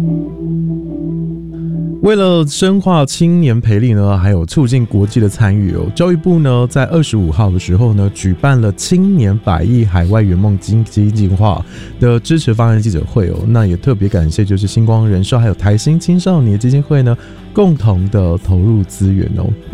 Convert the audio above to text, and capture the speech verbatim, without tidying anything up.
为了深化青年培力呢，还有促进国际的参与哦，教育部呢在二十五号的时候呢，举办了青年百亿海外圆梦基金计划的支持方案记者会哦。那也特别感谢就是星光人寿还有台新青少年基金会呢共同的投入资源哦。